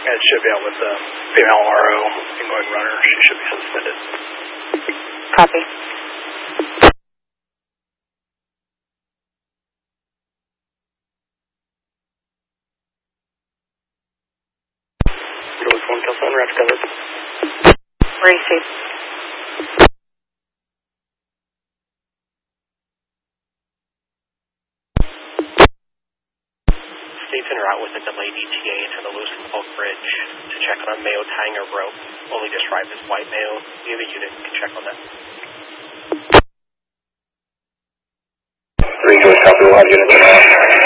it should be out with the female RO. You can go ahead and run her. She should be suspended. Copy. Release 1 Cal 7, Rapid covered. Receive. State's en route with a delayed ETA to the Lewis and Polk Bridge to check on a Mayo tying a rope. Only described as white Mayo. We have a unit that can check on that. 3 George, copy, we'll have units.